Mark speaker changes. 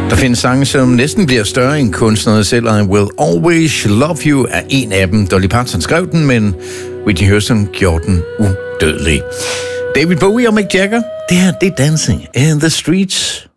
Speaker 1: Der findes sange, som næsten bliver større end kunstnerne selv. I Will Always Love You er en af dem. Dolly Parton skrev den, men Whitney Houston gjorde den udødelig. David Bowie og Mick Jagger, det her det er Dancing in the Streets.